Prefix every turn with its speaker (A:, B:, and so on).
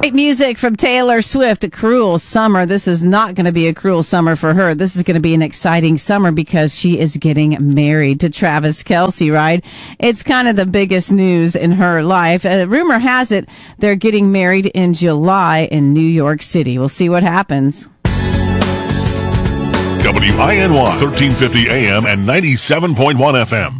A: Great music from Taylor Swift, A Cruel Summer. This is not going to be a cruel summer for her. This is going to be an exciting summer because she is getting married to Travis Kelce, right? It's kind of the biggest news in her life. Rumor has it they're getting married in July in New York City. We'll see what happens.
B: WINY 1350 AM and 97.1 FM.